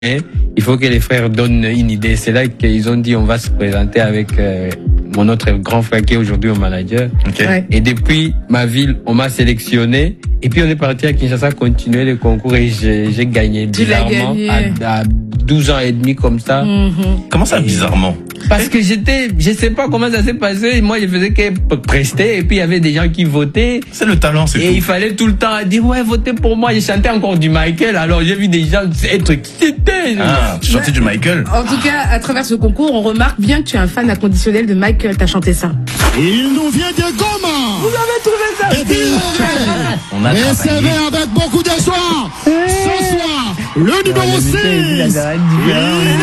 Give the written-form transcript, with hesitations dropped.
il faut que les frères donnent une idée. C'est là qu'ils ont dit on va se présenter avec mon autre grand frère qui est aujourd'hui au manager. Okay. Ouais. Et depuis ma ville, on m'a sélectionné. Et puis on est parti à Kinshasa continuer le concours et j'ai gagné Tu l'as bizarrement gagné. à 12 ans et demi comme ça. Comment ça, bizarrement? Parce que je sais pas comment ça s'est passé. Moi, je faisais que prester et puis il y avait des gens qui votaient. C'est le talent, c'est Et tout. il fallait tout le temps dire ouais, votez pour moi. Je chantais encore du Michael. Alors j'ai vu des gens être excités. Ah, tu chantais du Michael? En tout cas, à travers ce concours, on remarque bien que tu es un fan inconditionnel de Michael. T'as chanté ça. Il nous vient de Goma. Vous avez trouvé ça? Et puis, On a et travaillé. c'est vrai avec beaucoup de soir. Ce soir, le numéro 6.